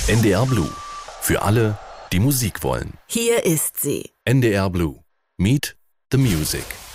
NDR Blue. Für alle, die Musik wollen. Hier ist sie. NDR Blue. Meet the Music.